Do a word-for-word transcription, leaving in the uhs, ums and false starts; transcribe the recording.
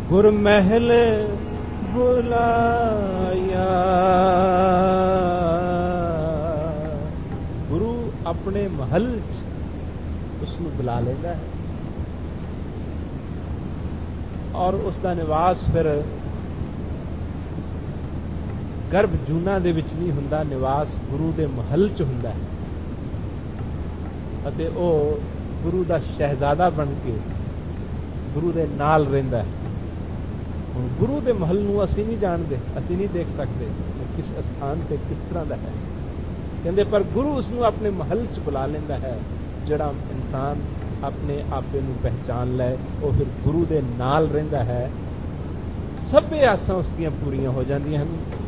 ਗੁਰ ਮਹਿਲ ਬੁਲਾਇਆ। ਗੁਰੂ ਆਪਣੇ ਮਹਲ 'ਚ ਉਸ ਨੂੰ ਬੁਲਾ ਲੈਂਦਾ ਹੈ ਔਰ ਉਸ ਦਾ ਨਿਵਾਸ ਫਿਰ ਗਰਭ ਜੂਨਾ ਦੇ ਵਿੱਚ ਨਹੀਂ ਹੁੰਦਾ, ਨਿਵਾਸ ਗੁਰੂ ਦੇ ਮਹਲ 'ਚ ਹੁੰਦਾ ਹੈ ਅਤੇ ਉਹ ਗੁਰੂ ਦਾ ਸ਼ਹਿਜ਼ਾਦਾ ਬਣ ਕੇ ਗੁਰੂ ਦੇ ਨਾਲ ਰਹਿੰਦਾ ਹੈ। ਹੁਣ ਗੁਰੂ ਦੇ ਮਹਲ ਨੂੰ ਅਸੀਂ ਨਹੀਂ ਜਾਣਦੇ, ਅਸੀਂ ਨਹੀਂ ਦੇਖ ਸਕਦੇ ਕਿਸ ਸਥਾਨ ਤੇ ਕਿਸ ਤਰ੍ਹਾਂ ਦਾ ਹੈ, ਕਹਿੰਦੇ ਪਰ ਗੁਰੂ ਉਸ ਨੂੰ ਆਪਣੇ ਮਹਲ 'ਚ ਬੁਲਾ ਲੈਂਦਾ ਹੈ। ਜਿਹੜਾ ਇਨਸਾਨ ਆਪਣੇ ਆਪੇ ਨੂੰ ਪਹਿਚਾਨ ਲੈ ਉਹ ਫਿਰ ਗੁਰੂ ਦੇ ਨਾਲ ਰਹਿੰਦਾ ਹੈ, ਸਭੇ ਆਸਾਂ ਉਸ ਦੀਆਂ ਪੂਰੀਆਂ ਹੋ ਜਾਂਦੀਆਂ ਹਨ।